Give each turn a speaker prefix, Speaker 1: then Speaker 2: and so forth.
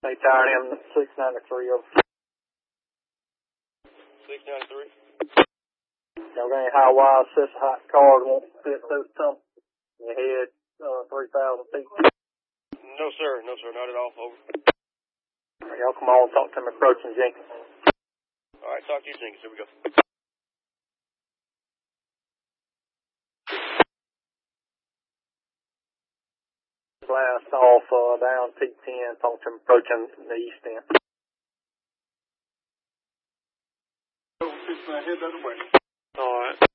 Speaker 1: They tired him 693 over.
Speaker 2: 693.
Speaker 1: Y'all got any high wire assist hot cars won't fit those tumps in your head 3,000 feet?
Speaker 2: No, sir. No, sir. Not at all. Over.
Speaker 1: Y'all come on, talk to him approaching Jenkins.
Speaker 2: All right, talk to you, Jenkins. Here we go.
Speaker 1: Blast off down T10, talk to him approaching the east end.
Speaker 2: Head that way.
Speaker 1: All right.